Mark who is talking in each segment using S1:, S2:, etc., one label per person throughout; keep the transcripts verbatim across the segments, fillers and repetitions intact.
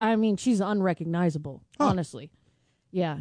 S1: I mean, she's unrecognizable,
S2: huh.
S1: honestly. Yeah.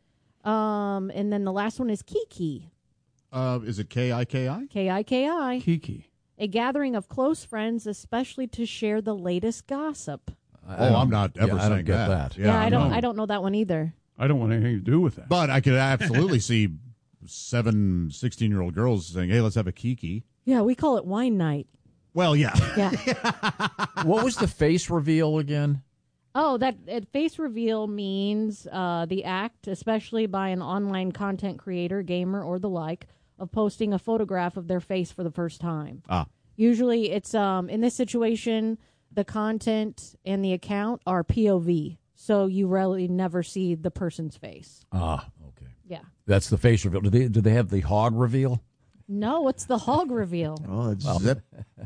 S1: Um, and then the last one is Kiki.
S2: Uh, is it K I K I?
S1: K I K I.
S3: Kiki.
S1: A gathering of close friends, especially to share the latest gossip.
S2: Oh, I'm not ever
S4: yeah,
S2: saying
S4: I don't get
S2: that.
S4: that.
S1: Yeah, I don't.
S3: no.
S1: I don't know that one either.
S3: I don't want anything to do with that.
S2: But I could absolutely see seven sixteen-year-old girls saying, hey, let's have a Kiki.
S1: Yeah, we call it wine night.
S2: Well, yeah.
S1: Yeah.
S4: What was the face reveal again?
S1: Oh, that uh, face reveal means uh, the act, especially by an online content creator, gamer, or the like, of posting a photograph of their face for the first time.
S2: Ah.
S1: Usually, it's um in this situation, the content and the account are P O V, so you really never see the person's face.
S4: Ah, okay.
S1: Yeah.
S4: That's the face reveal. Do they do they have the hog reveal?
S1: No, it's the hog reveal.
S2: Oh, it's zip.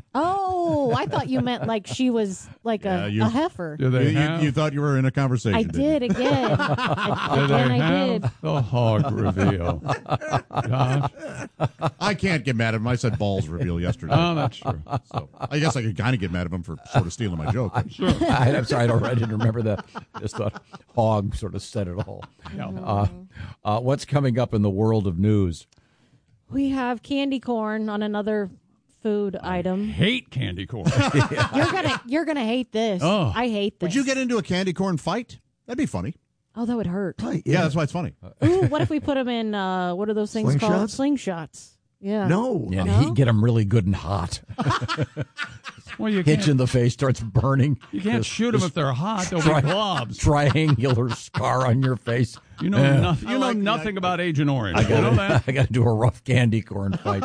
S1: Oh, I thought you meant like she was like
S2: Yeah,
S1: a,
S2: you-
S1: a heifer.
S3: Do
S2: You,
S3: they
S2: you,
S3: have,
S2: you thought you were in a conversation.
S1: I
S2: didn't
S1: did again. I,
S3: do they
S1: again, I
S3: have
S1: did.
S3: the hog reveal? Josh?
S2: you? I can't get mad at him. I said balls reveal yesterday.
S3: Oh, that's true.
S2: So I guess I could kind of get mad at him for sort of stealing my joke.
S3: Sure.
S4: I, I'm sorry, I, don't, I didn't remember that. Just thought hog sort of said it all. Uh, uh, what's coming up in the world of news?
S1: We have candy corn on another food item.
S3: Hate candy corn.
S1: You're gonna you're gonna hate this.
S3: Oh.
S1: I hate this.
S2: Would you get into a candy corn fight? That'd be funny.
S1: Oh, that would hurt.
S2: Yeah, that's why it's funny.
S1: Ooh, what if we put them in? Uh, what are those things called? Slingshots. Yeah.
S5: No.
S4: Yeah,
S1: No?
S4: he get them really good and hot.
S3: Well, you
S4: Hit
S3: can't,
S4: you in the face, starts burning.
S3: you can't
S4: This-
S3: shoot them
S4: this
S3: if they're hot. They'll
S4: tri-
S3: be globs.
S4: Triangular scar on your face.
S3: You know,
S4: Eh.
S3: nothing, you know
S2: like that.
S3: nothing about Agent Orange.
S4: I
S3: you know
S4: got
S3: that?
S4: I got to do a rough candy corn fight.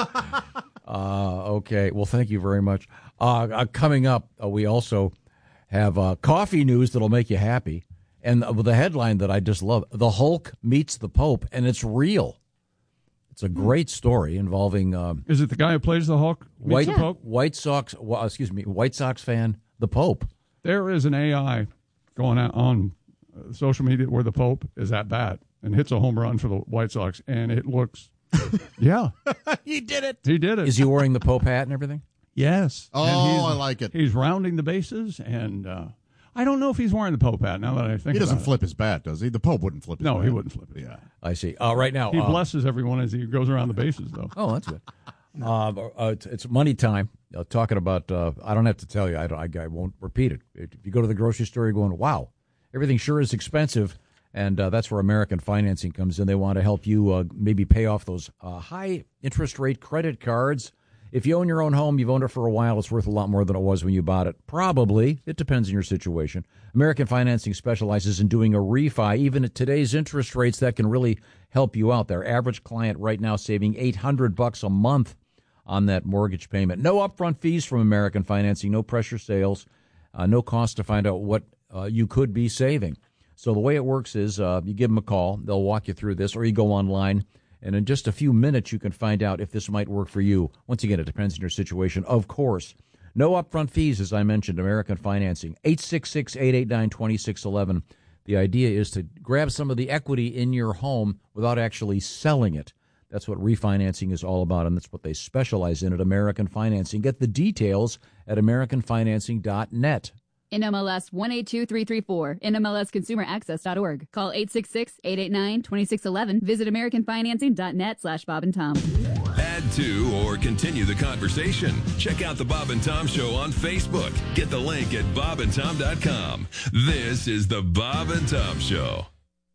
S4: uh, okay, well, thank you very much. Uh, uh, coming up, uh, we also have uh, coffee news that'll make you happy, and uh, the headline that I just love: "The Hulk meets the Pope," and it's real. It's a great story involving um,
S3: Is it the guy who plays the Hulk? meets
S4: White
S3: the Pope?
S4: White Sox. Well, excuse me, White Sox fan, the Pope.
S3: There is an A I going out on uh, social media where the Pope is at bat and hits a home run for the White Sox, and it looks, yeah,
S2: He did it.
S3: he did it.
S4: Is he wearing the Pope hat and everything?
S3: Yes.
S2: Oh,
S3: And he's-
S2: I like it.
S3: He's rounding the bases, and uh, I don't know if he's wearing the Pope hat now that I think
S2: He doesn't
S3: about
S2: flip his bat, does he? The Pope wouldn't flip
S3: it.
S2: his
S3: No,
S2: bat.
S3: he wouldn't flip it.
S2: Yeah.
S4: I see. Uh, right now,
S3: He
S4: uh,
S3: blesses everyone as he goes around the bases, though.
S4: Oh, that's good. Uh, uh, it's, it's money time. Uh, talking about, uh, I don't have to tell you. I, don't, I, I won't repeat it. If you go to the grocery store, you're going, wow, everything sure is expensive. And uh, that's where American Financing comes in. They want to help you uh, maybe pay off those uh, high interest rate credit cards. If you own your own home, you've owned it for a while, it's worth a lot more than it was when you bought it. Probably. It depends on your situation. American Financing specializes in doing a refi, even at today's interest rates, that can really help you out. Their average client right now saving eight hundred bucks a month on that mortgage payment. No upfront fees from American Financing, no pressure sales, uh, no cost to find out what uh, you could be saving. So the way it works is uh, you give them a call, they'll walk you through this, or you go online, and in just a few minutes you can find out if this might work for you. Once again, it depends on your situation, of course. No upfront fees, as I mentioned, American Financing, eight six six, eight eight nine, two six one one. The idea is to grab some of the equity in your home without actually selling it. That's what refinancing is all about, and that's what they specialize in at American Financing. Get the details at american financing dot net.
S6: N M L S one eight two three three four, N M L S consumer access dot org. Call eight six six, eight eight nine, two six one one. Visit american financing dot net slash Bob and Tom.
S7: Add to or continue the conversation. Check out the Bob and Tom Show on Facebook. Get the link at bob and tom dot com. This is the Bob and Tom Show.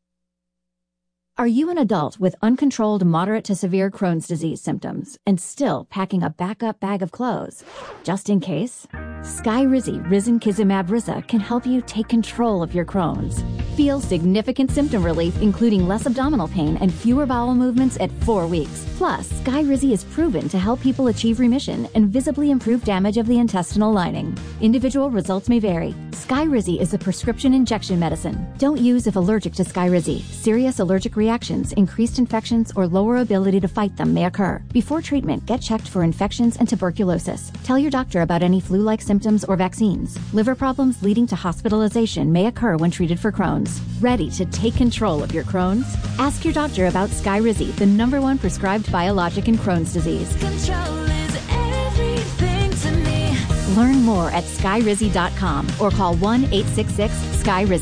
S8: Are you an adult with uncontrolled moderate to severe Crohn's disease symptoms and still packing a backup bag of clothes? Just in case? Skyrizi Risankizumab Risa can help you take control of your Crohn's. Feel significant symptom relief, including less abdominal pain and fewer bowel movements at four weeks. Plus, Skyrizi is proven to help people achieve remission and visibly improve damage of the intestinal lining. Individual results may vary. Skyrizi is a prescription injection medicine. Don't use if allergic to Skyrizi. Serious allergic reactions, increased infections, or lower ability to fight them may occur. Before treatment, get checked for infections and tuberculosis. Tell your doctor about any flu-like symptoms or vaccines. Liver problems leading to hospitalization may occur when treated for Crohn's. Ready to take control of your Crohn's? Ask your doctor about Skyrizi, the number one prescribed biologic in Crohn's disease.
S9: Control is everything to me.
S8: Learn more at sky rizzy dot com or call one eight six six sky rizzy.